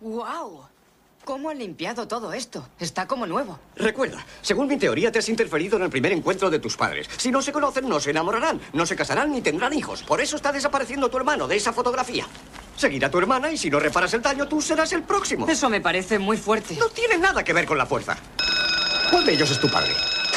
¡Guau! ¿Cómo han limpiado todo esto? Está como nuevo. Recuerda, según mi teoría, te has interferido en el primer encuentro de tus padres. Si no se conocen, no se enamorarán, no se casarán ni tendrán hijos. Por eso está desapareciendo tu hermano de esa fotografía. Seguirá a tu hermana y si no reparas el daño, tú serás el próximo. Eso me parece muy fuerte. No tiene nada que ver con la fuerza. ¿Cuál de ellos es tu padre?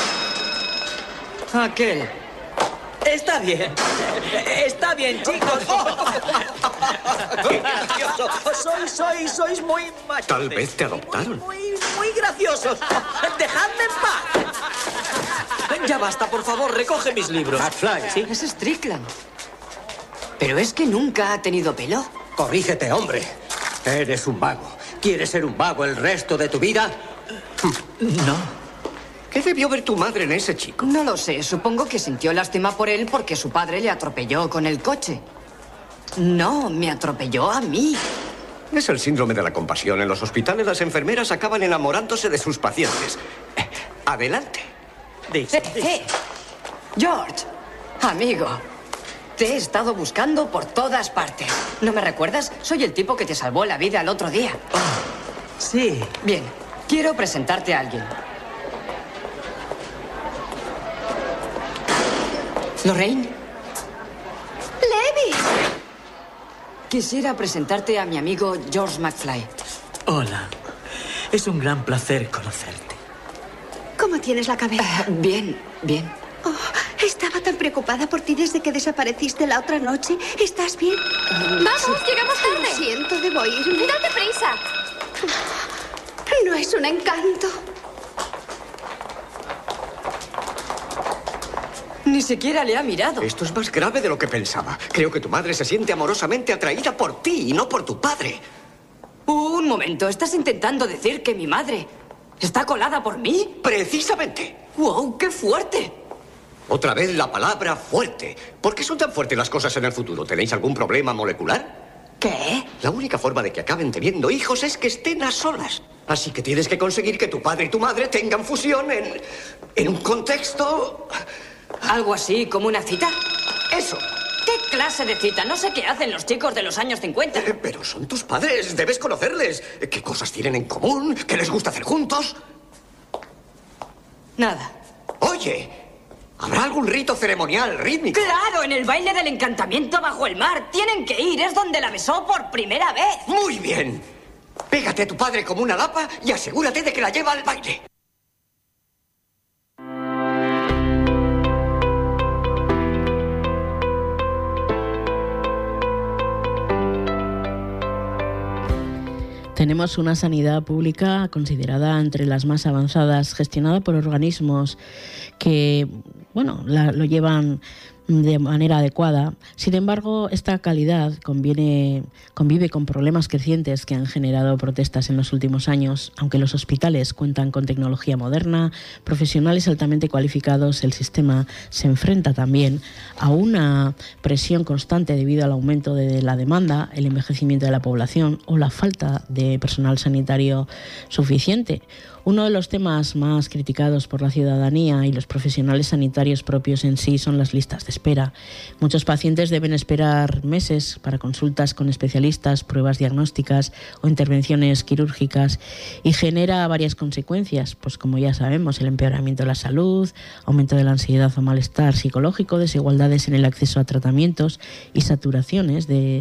Aquel. Está bien. Está bien, chicos. ¡Qué gracioso! Sois muy machos. Tal vez te adoptaron. Muy graciosos. ¡Dejadme en paz! Ya basta, por favor, recoge mis libros. McFly, ¿Sí? Es Strickland. Pero es que nunca ha tenido pelo. Corrígete, hombre. Eres un vago. ¿Quieres ser un vago el resto de tu vida? No. ¿Qué debió ver tu madre en ese chico? No lo sé. Supongo que sintió lástima por él porque su padre le atropelló con el coche. No, me atropelló a mí. Es el síndrome de la compasión. En los hospitales las enfermeras acaban enamorándose de sus pacientes. Adelante. George, amigo. Te he estado buscando por todas partes. ¿No me recuerdas? Soy el tipo que te salvó la vida el otro día. Sí. Bien, quiero presentarte a alguien. ¿Lorraine? ¡Levi! Quisiera presentarte a mi amigo George McFly. Hola. Es un gran placer conocerte. ¿Cómo tienes la cabeza? Bien, bien. Oh, estaba tan preocupada por ti desde que desapareciste la otra noche. ¿Estás bien? ¡Vamos, llegamos tarde! Lo siento, debo irme. ¡Date prisa! No es un encanto. Ni siquiera le ha mirado. Esto es más grave de lo que pensaba. Creo que tu madre se siente amorosamente atraída por ti y no por tu padre. Un momento, ¿estás intentando decir que mi madre está colada por mí? Precisamente. ¡Wow, qué fuerte! Otra vez la palabra fuerte. ¿Por qué son tan fuertes las cosas en el futuro? ¿Tenéis algún problema molecular? ¿Qué? La única forma de que acaben teniendo hijos es que estén a solas. Así que tienes que conseguir que tu padre y tu madre tengan fusión en un contexto... ¿Algo así como una cita? Eso. ¿Qué clase de cita? No sé qué hacen los chicos de los años 50. Pero son tus padres, debes conocerles. ¿Qué cosas tienen en común? ¿Qué les gusta hacer juntos? Nada. Oye, ¿habrá algún rito ceremonial rítmico? ¡Claro! En el baile del encantamiento bajo el mar. Tienen que ir. Es donde la besó por primera vez. Muy bien. Pégate a tu padre como una lapa y asegúrate de que la lleva al baile. Tenemos una sanidad pública considerada entre las más avanzadas, gestionada por organismos que, lo llevan de manera adecuada. Sin embargo, esta calidad convive con problemas crecientes que han generado protestas en los últimos años. Aunque los hospitales cuentan con tecnología moderna, profesionales altamente cualificados, el sistema se enfrenta también a una presión constante debido al aumento de la demanda, el envejecimiento de la población o la falta de personal sanitario suficiente. Uno de los temas más criticados por la ciudadanía y los profesionales sanitarios propios en sí son las listas de espera. Muchos pacientes deben esperar meses para consultas con especialistas, pruebas diagnósticas o intervenciones quirúrgicas y genera varias consecuencias, pues como ya sabemos, el empeoramiento de la salud, aumento de la ansiedad o malestar psicológico, desigualdades en el acceso a tratamientos y saturaciones de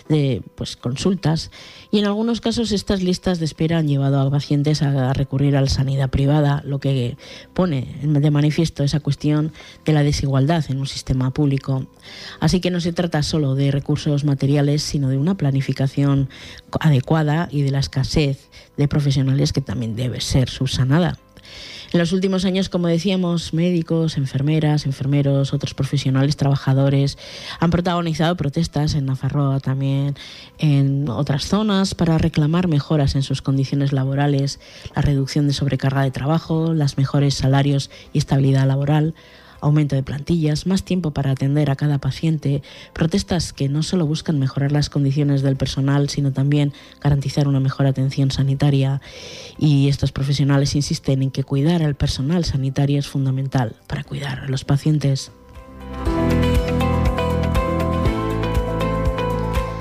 consultas. Y en algunos casos estas listas de espera han llevado a pacientes a recurrir a la sanidad privada, lo que pone de manifiesto esa cuestión de la desigualdad en un sistema público. Así que no se trata solo de recursos materiales, sino de una planificación adecuada y de la escasez de profesionales que también debe ser subsanada. En los últimos años, como decíamos, médicos, enfermeras, enfermeros, otros profesionales, trabajadores han protagonizado protestas en Nafarroa, también en otras zonas, para reclamar mejoras en sus condiciones laborales, la reducción de sobrecarga de trabajo, los mejores salarios y estabilidad laboral, aumento de plantillas, más tiempo para atender a cada paciente, protestas que no solo buscan mejorar las condiciones del personal, sino también garantizar una mejor atención sanitaria. Y estos profesionales insisten en que cuidar al personal sanitario es fundamental para cuidar a los pacientes.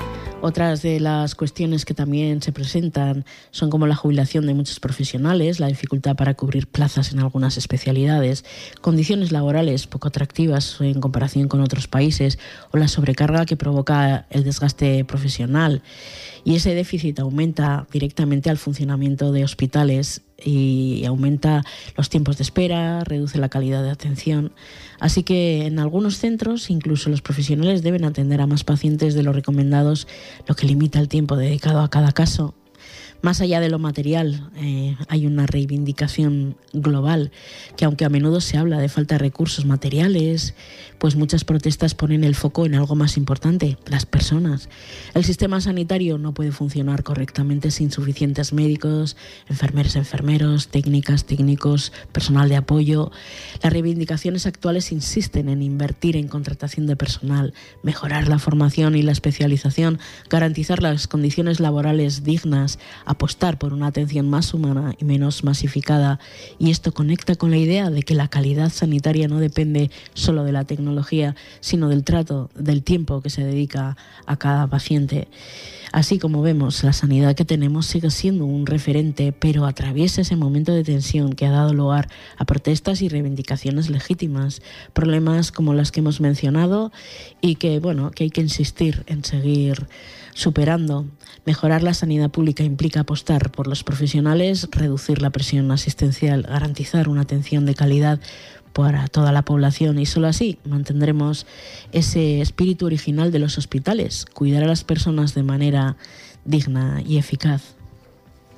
Otras de las cuestiones que también se presentan son como la jubilación de muchos profesionales, la dificultad para cubrir plazas en algunas especialidades, condiciones laborales poco atractivas en comparación con otros países o la sobrecarga que provoca el desgaste profesional. Y ese déficit aumenta directamente al funcionamiento de hospitales y aumenta los tiempos de espera, reduce la calidad de atención. Así que en algunos centros incluso los profesionales deben atender a más pacientes de los recomendados, lo que limita el tiempo dedicado a cada caso. Más allá de lo material, hay una reivindicación global, que aunque a menudo se habla de falta de recursos materiales, pues muchas protestas ponen el foco en algo más importante, las personas. El sistema sanitario no puede funcionar correctamente sin suficientes médicos, enfermeros, técnicos, personal de apoyo. Las reivindicaciones actuales insisten en invertir en contratación de personal, mejorar la formación y la especialización, garantizar las condiciones laborales dignas, apostar por una atención más humana y menos masificada, y esto conecta con la idea de que la calidad sanitaria no depende solo de la tecnología, sino del trato, del tiempo que se dedica a cada paciente. Así como vemos, la sanidad que tenemos sigue siendo un referente, pero atraviesa ese momento de tensión que ha dado lugar a protestas y reivindicaciones legítimas, problemas como las que hemos mencionado y que hay que insistir en seguir superando. Mejorar la sanidad pública implica apostar por los profesionales, reducir la presión asistencial, garantizar una atención de calidad para toda la población, y solo así mantendremos ese espíritu original de los hospitales, cuidar a las personas de manera digna y eficaz.